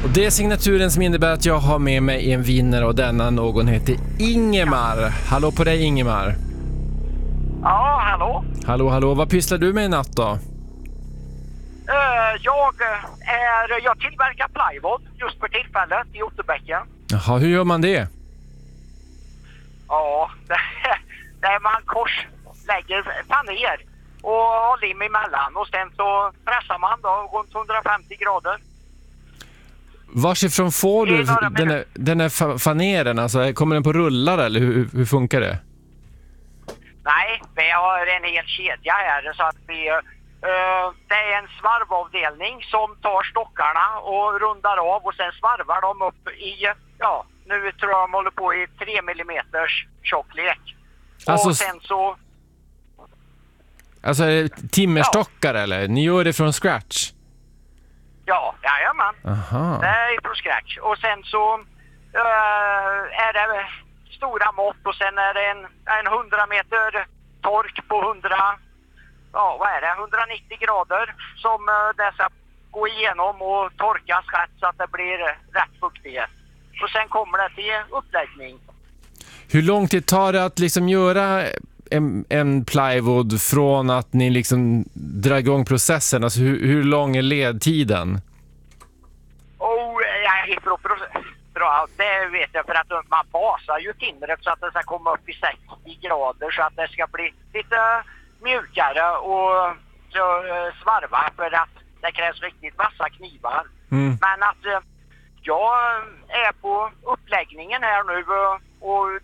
Och det är signaturen som innebär att jag har med mig en vinnare och denna någon heter Ingemar. Hallå på dig Ingemar. Ja, hallå. Hallå, vad pysslar du med i natt då? Jag tillverkar plywood just för tillfället i Otterbäcken. Jaha, hur gör man det? Ja, där man korslägger faner och har lim emellan och sen så pressar man då runt 150 grader. Varsifrån får du den här faneren? Alltså, kommer den på rullar eller hur funkar det? Nej, vi har en hel kedja här så att det är en svarvavdelning som tar stockarna och rundar av och sen svarvar de upp i, nu tror jag de håller på i 3 mm tjocklek. Alltså, och sen så... Alltså timmerstockar eller? Ni gör det från scratch? Ja, jajamän. Aha. Det är från scratch. Och sen så är det stora mått och sen är det en 100 meter tork på 190 grader som dessa går igenom och torkas rätt så att det blir rätt fuktighet. Och sen kommer det till uppläggning. Hur lång tid tar det att liksom göra en plywood från att ni liksom drar igång processen? Alltså hur lång är ledtiden? Det vet jag för att man basar ju timret så att det ska komma upp i 60 grader så att det ska bli lite mjukare och svarva för att det krävs riktigt vassa knivar. Men att jag är på uppläggningen här nu och